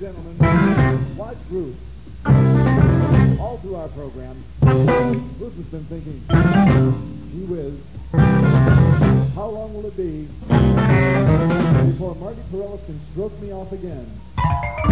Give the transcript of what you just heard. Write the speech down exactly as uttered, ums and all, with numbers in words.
gentlemen, watch Ruth. All through our program, Ruth has been thinking, gee whiz, how long will it be before Marty Perellis can stroke me off again?